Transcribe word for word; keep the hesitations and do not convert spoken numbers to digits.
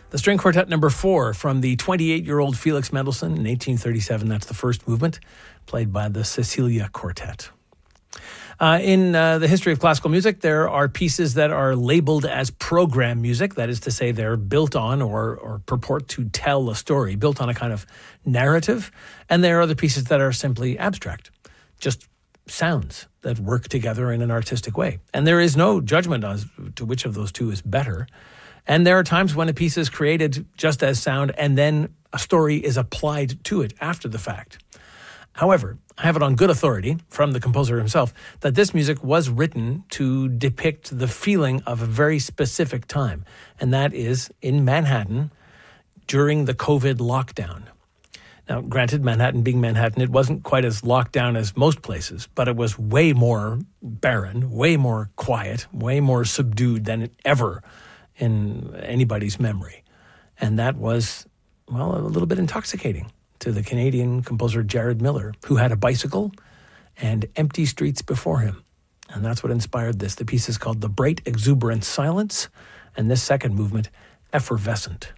The string quartet number four from the twenty-eight-year-old Felix Mendelssohn in eighteen thirty-seven. That's the first movement, played by the Cecilia Quartet. Uh, in uh, the history of classical music, there are pieces that are labeled as program music. That is to say, they're built on or, or purport to tell a story, built on a kind of narrative. And there are other pieces that are simply abstract, just sounds that work together in an artistic way. And there is no judgment as to which of those two is better. And there are times when a piece is created just as sound and then a story is applied to it after the fact. However, I have it on good authority from the composer himself that this music was written to depict the feeling of a very specific time, and that is in Manhattan during the COVID lockdown. Now, granted, Manhattan being Manhattan, it wasn't quite as locked down as most places, but it was way more barren, way more quiet, way more subdued than ever in anybody's memory. And that was, well, a little bit intoxicating to the Canadian composer Jared Miller, who had a bicycle and empty streets before him. And that's what inspired this. The piece is called The Bright Exuberant Silence, and this second movement, Effervescent.